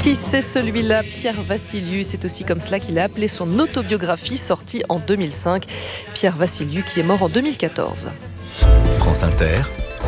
Qui c'est celui-là? Pierre Vassiliou. C'est aussi comme cela qu'il a appelé son autobiographie sortie en 2005. Pierre Vassiliou qui est mort en 2014. France Inter,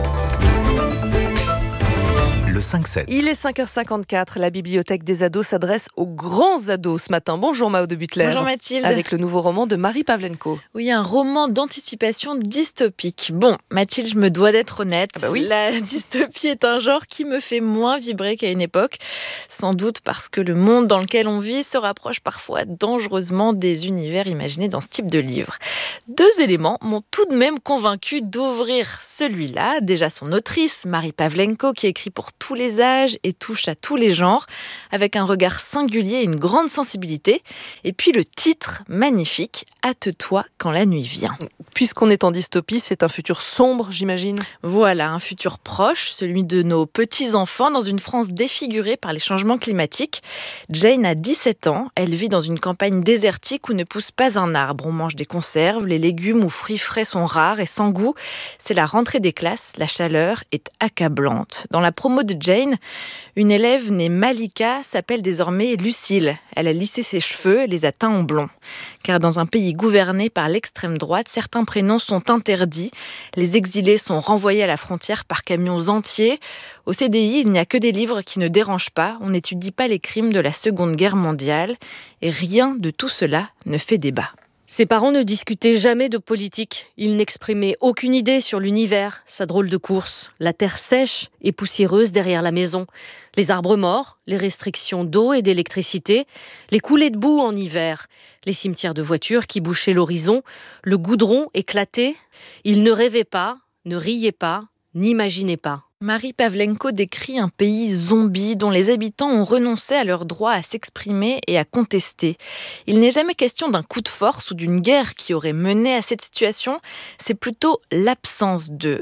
le 5-7. Il est 5h54. La bibliothèque des ados s'adresse aux grands ados ce matin. Bonjour Mao de Butler. Bonjour Mathilde. Avec le nouveau roman de Marie Pavlenko. Oui, un roman d'anticipation dystopique. Bon, Mathilde, je me dois d'être honnête. Ah bah oui. La dystopie est un genre qui me fait moins vibrer qu'à une époque. Sans doute parce que le monde dans lequel on vit se rapproche parfois dangereusement des univers imaginés dans ce type de livre. Deux éléments m'ont tout de même convaincu d'ouvrir celui-là. Déjà son autrice, Marie Pavlenko, qui écrit pour tous les âges et touche à tous les genres, avec un regard singulier et une grande sensibilité. Et puis le titre, magnifique, « Hâte-toi quand la nuit vient ». Puisqu'on est en dystopie, c'est un futur sombre, j'imagine. Voilà, un futur proche, celui de nos petits-enfants, dans une France défigurée par les changements climatiques. Jane a 17 ans, elle vit dans une campagne désertique où ne pousse pas un arbre. On mange des conserves, les légumes ou fruits frais sont rares et sans goût. C'est la rentrée des classes, la chaleur est accablante. Dans la promo de Jane, une élève née Malika s'appelle désormais Lucille. Elle a lissé ses cheveux et les a teints en blond. Car dans un pays gouverné par l'extrême droite, certains prénoms sont interdits. Les exilés sont renvoyés à la frontière par camions entiers. Au CDI, il n'y a que des livres qui ne dérangent pas. On n'étudie pas les crimes de la Seconde Guerre mondiale. Et rien de tout cela ne fait débat. Ses parents ne discutaient jamais de politique. Ils n'exprimaient aucune idée sur l'univers, sa drôle de course, la terre sèche et poussiéreuse derrière la maison, les arbres morts, les restrictions d'eau et d'électricité, les coulées de boue en hiver, les cimetières de voitures qui bouchaient l'horizon, le goudron éclaté. Ils ne rêvaient pas, ne riaient pas, n'imaginaient pas. Marie Pavlenko décrit un pays zombie dont les habitants ont renoncé à leur droit à s'exprimer et à contester. Il n'est jamais question d'un coup de force ou d'une guerre qui aurait mené à cette situation. C'est plutôt l'absence de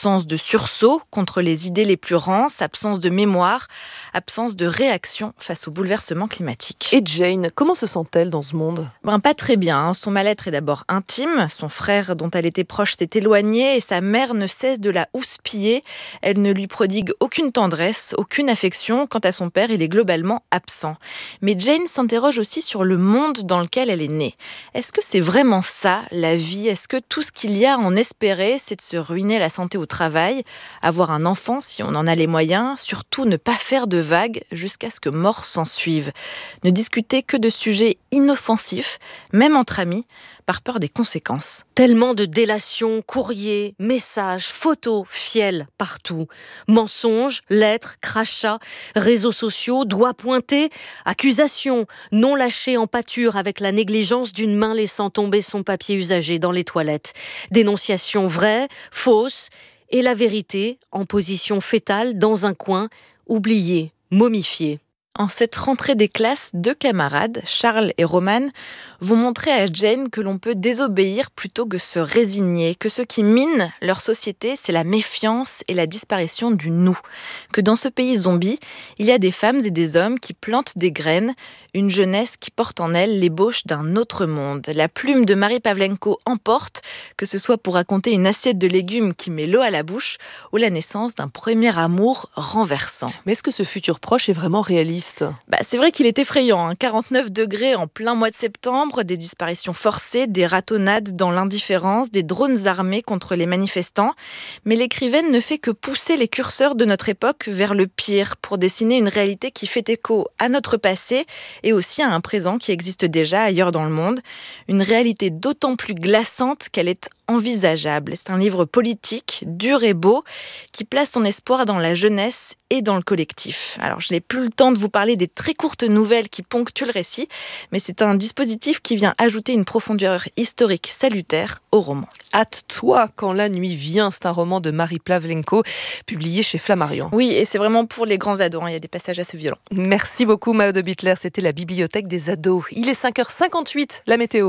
sursaut contre les idées les plus rances, absence de mémoire, absence de réaction face au bouleversement climatique. Et Jane, comment se sent-elle dans ce monde? Pas très bien. Son mal-être est d'abord intime. Son frère, dont elle était proche, s'est éloigné et sa mère ne cesse de la houspiller. Elle ne lui prodigue aucune tendresse, aucune affection. Quant à son père, il est globalement absent. Mais Jane s'interroge aussi sur le monde dans lequel elle est née. Est-ce que c'est vraiment ça, la vie? Est-ce que tout ce qu'il y a à en espérer, c'est de se ruiner la santé au travail, avoir un enfant si on en a les moyens, surtout ne pas faire de vagues jusqu'à ce que mort s'ensuive? Ne discuter que de sujets inoffensifs, même entre amis, par peur des conséquences. Tellement de délations, courriers, messages, photos, fiels partout. Mensonges, lettres, crachats, réseaux sociaux, doigts pointés, accusations, non lâchées en pâture avec la négligence d'une main laissant tomber son papier usagé dans les toilettes. Dénonciations vraies, fausses, et la vérité en position fétale dans un coin, oubliée, momifiée. En cette rentrée des classes, deux camarades, Charles et Roman, vont montrer à Jane que l'on peut désobéir plutôt que se résigner, que ce qui mine leur société, c'est la méfiance et la disparition du nous. Que dans ce pays zombie, il y a des femmes et des hommes qui plantent des graines, une jeunesse qui porte en elle l'ébauche d'un autre monde. La plume de Marie Pavlenko emporte, que ce soit pour raconter une assiette de légumes qui met l'eau à la bouche ou la naissance d'un premier amour renversant. Mais est-ce que ce futur proche est vraiment réaliste? C'est vrai qu'il est effrayant, 49 degrés en plein mois de septembre, des disparitions forcées, des ratonnades dans l'indifférence, des drones armés contre les manifestants. Mais l'écrivaine ne fait que pousser les curseurs de notre époque vers le pire pour dessiner une réalité qui fait écho à notre passé et aussi à un présent qui existe déjà ailleurs dans le monde. Une réalité d'autant plus glaçante qu'elle est envisageable. C'est un livre politique, dur et beau, qui place son espoir dans la jeunesse et dans le collectif. Alors, je n'ai plus le temps de vous parler des très courtes nouvelles qui ponctuent le récit, mais c'est un dispositif qui vient ajouter une profondeur historique salutaire au roman. Hâte-toi quand la nuit vient, c'est un roman de Marie Pavlenko, publié chez Flammarion. Oui, et c'est vraiment pour les grands ados, il y a des passages assez violents. Merci beaucoup Mao de Butler, c'était la bibliothèque des ados. Il est 5h58, la météo.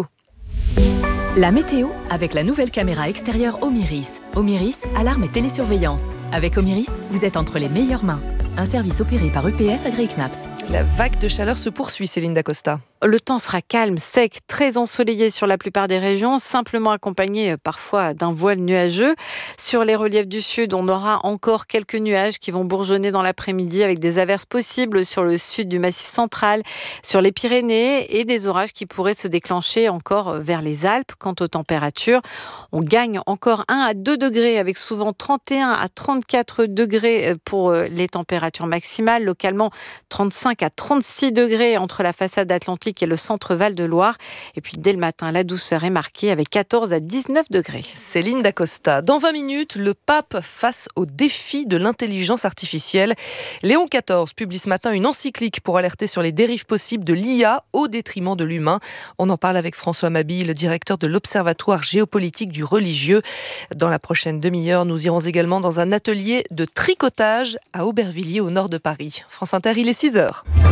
La météo avec la nouvelle caméra extérieure Omiris. Omiris, alarme et télésurveillance. Avec Omiris, vous êtes entre les meilleures mains. Un service opéré par EPS agréé CNAPS. La vague de chaleur se poursuit, Céline Dacosta. Le temps sera calme, sec, très ensoleillé sur la plupart des régions, simplement accompagné parfois d'un voile nuageux. Sur les reliefs du sud, on aura encore quelques nuages qui vont bourgeonner dans l'après-midi avec des averses possibles sur le sud du Massif central, sur les Pyrénées et des orages qui pourraient se déclencher encore vers les Alpes. Quant aux températures, on gagne encore 1 à 2 degrés avec souvent 31 à 34 degrés pour les températures maximales. Localement, 35 à 36 degrés entre la façade atlantique et le centre Val-de-Loire. Et puis dès le matin, la douceur est marquée avec 14 à 19 degrés. Céline Dacosta. Dans 20 minutes, le pape face au défi de l'intelligence artificielle. Léon XIV publie ce matin une encyclique pour alerter sur les dérives possibles de l'IA au détriment de l'humain. On en parle avec François Mabille, le directeur de l'Observatoire géopolitique du religieux. Dans la prochaine demi-heure, nous irons également dans un atelier de tricotage à Aubervilliers au nord de Paris. France Inter, il est 6h.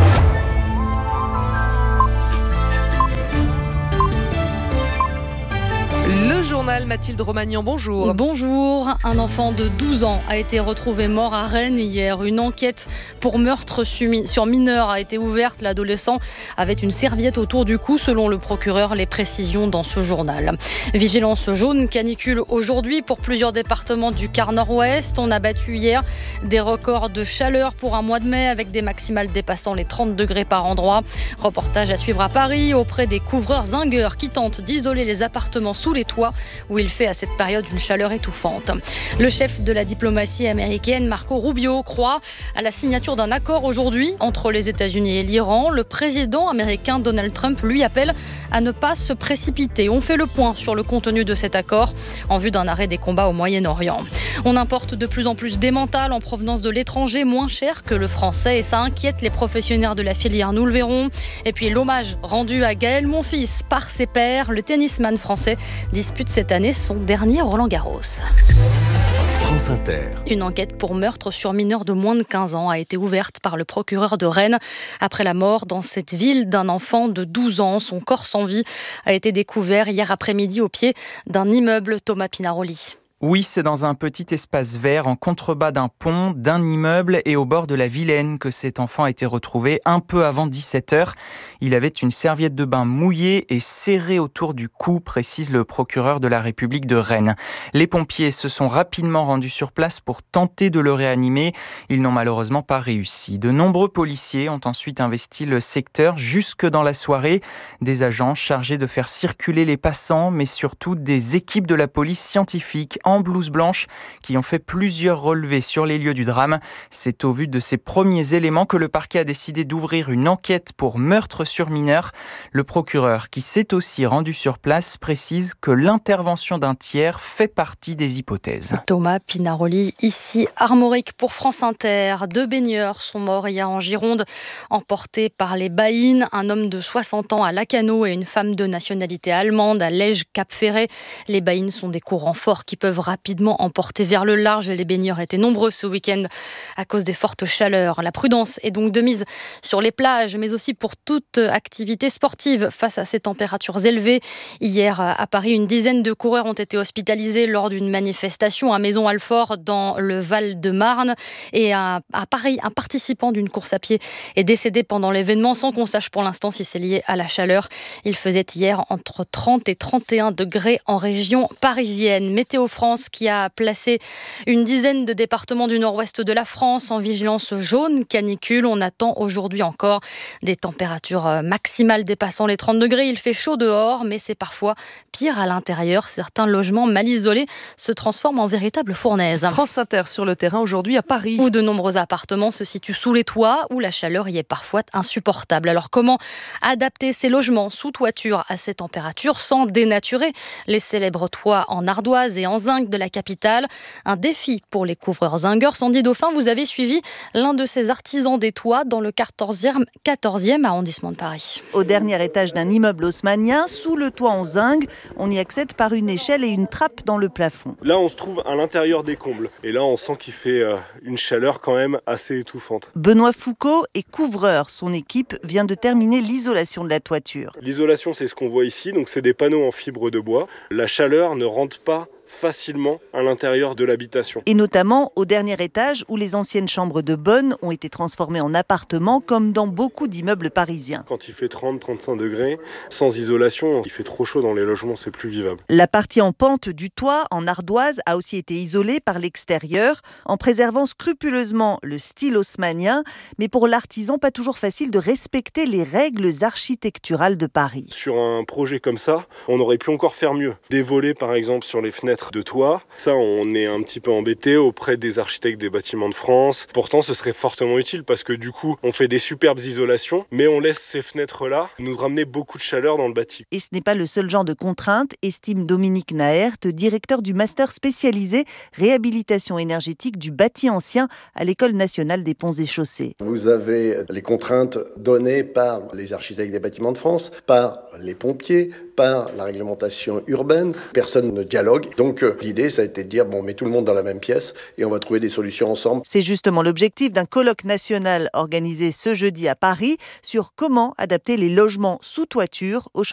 Le journal Mathilde Romagnan, bonjour. Bonjour. Un enfant de 12 ans a été retrouvé mort à Rennes hier. Une enquête pour meurtre sur mineur a été ouverte. L'adolescent avait une serviette autour du cou, selon le procureur. Les précisions dans ce journal. Vigilance jaune, canicule aujourd'hui pour plusieurs départements du quart nord-ouest. On a battu hier des records de chaleur pour un mois de mai avec des maximales dépassant les 30 degrés par endroit. Reportage à suivre à Paris auprès des couvreurs zingueurs qui tentent d'isoler les appartements sous les toits où il fait à cette période une chaleur étouffante. Le chef de la diplomatie américaine, Marco Rubio, croit à la signature d'un accord aujourd'hui entre les États-Unis et l'Iran. Le président américain Donald Trump lui appelle à ne pas se précipiter. On fait le point sur le contenu de cet accord en vue d'un arrêt des combats au Moyen-Orient. On importe de plus en plus d'emmental en provenance de l'étranger, moins cher que le français, et ça inquiète les professionnels de la filière, nous le verrons. Et puis l'hommage rendu à Gaël Monfils par ses pairs, le tennisman français dispute cette année son dernier Roland-Garros. France Inter. Une enquête pour meurtre sur mineur de moins de 15 ans a été ouverte par le procureur de Rennes après la mort dans cette ville d'un enfant de 12 ans. Son corps sans vie a été découvert hier après-midi au pied d'un immeuble. Thomas Pinaroli. Oui, c'est dans un petit espace vert en contrebas d'un pont, d'un immeuble et au bord de la Vilaine que cet enfant a été retrouvé un peu avant 17h. Il avait une serviette de bain mouillée et serrée autour du cou, précise le procureur de la République de Rennes. Les pompiers se sont rapidement rendus sur place pour tenter de le réanimer. Ils n'ont malheureusement pas réussi. De nombreux policiers ont ensuite investi le secteur jusque dans la soirée. Des agents chargés de faire circuler les passants, mais surtout des équipes de la police scientifique en blouse blanche qui ont fait plusieurs relevés sur les lieux du drame. C'est au vu de ces premiers éléments que le parquet a décidé d'ouvrir une enquête pour meurtre sur mineur. Le procureur, qui s'est aussi rendu sur place, précise que l'intervention d'un tiers fait partie des hypothèses. Thomas Pinaroli, ici Armorique pour France Inter. 2 baigneurs sont morts hier en Gironde, emportés par les baïnes. Un homme de 60 ans à Lacanau et une femme de nationalité allemande à Lège-Cap-Ferré. Les baïnes sont des courants forts qui peuvent rapidement emporter vers le large. Les baigneurs étaient nombreux ce week-end à cause des fortes chaleurs. La prudence est donc de mise sur les plages, mais aussi pour toute activité sportive face à ces températures élevées. Hier, à Paris, une dizaine de coureurs ont été hospitalisés lors d'une manifestation à Maison-Alfort dans le Val-de-Marne. Et à Paris, un participant d'une course à pied est décédé pendant l'événement sans qu'on sache pour l'instant si c'est lié à la chaleur. Il faisait hier entre 30 et 31 degrés en région parisienne. Météo France qui a placé une dizaine de départements du nord-ouest de la France en vigilance jaune canicule. On attend aujourd'hui encore des températures maximales dépassant les 30 degrés. Il fait chaud dehors, mais c'est parfois pire à l'intérieur. Certains logements mal isolés se transforment en véritables fournaises. France Inter sur le terrain aujourd'hui à Paris. Où de nombreux appartements se situent sous les toits, où la chaleur y est parfois insupportable. Alors comment adapter ces logements sous toiture à ces températures sans dénaturer les célèbres toits en ardoise et en zinc de la capitale? Un défi pour les couvreurs zingueurs. Sandy Dauphin, vous avez suivi l'un de ces artisans des toits dans le 14e arrondissement de Paris. Au dernier étage d'un immeuble haussmannien, sous le toit en zinc, on y accède par une échelle et une trappe dans le plafond. Là, on se trouve à l'intérieur des combles. Et là, on sent qu'il fait une chaleur quand même assez étouffante. Benoît Foucault est couvreur. Son équipe vient de terminer l'isolation de la toiture. L'isolation, c'est ce qu'on voit ici. Donc, c'est des panneaux en fibre de bois. La chaleur ne rentre pas facilement à l'intérieur de l'habitation. Et notamment au dernier étage où les anciennes chambres de bonne ont été transformées en appartements comme dans beaucoup d'immeubles parisiens. Quand il fait 30-35 degrés, sans isolation, il fait trop chaud dans les logements, c'est plus vivable. La partie en pente du toit, en ardoise, a aussi été isolée par l'extérieur en préservant scrupuleusement le style haussmannien. Mais pour l'artisan, pas toujours facile de respecter les règles architecturales de Paris. Sur un projet comme ça, on aurait pu encore faire mieux. Des volets par exemple sur les fenêtres de toit, ça on est un petit peu embêté auprès des architectes des bâtiments de France. Pourtant ce serait fortement utile parce que du coup on fait des superbes isolations, mais on laisse ces fenêtres-là nous ramener beaucoup de chaleur dans le bâti. Et ce n'est pas le seul genre de contrainte, estime Dominique Naert, directeur du master spécialisé réhabilitation énergétique du bâti ancien à l'École nationale des ponts et chaussées. Vous avez les contraintes données par les architectes des bâtiments de France, par les pompiers, par la réglementation urbaine. Personne ne dialogue. Donc l'idée, ça a été de dire, bon, on met tout le monde dans la même pièce et on va trouver des solutions ensemble. C'est justement l'objectif d'un colloque national organisé ce jeudi à Paris sur comment adapter les logements sous toiture au changement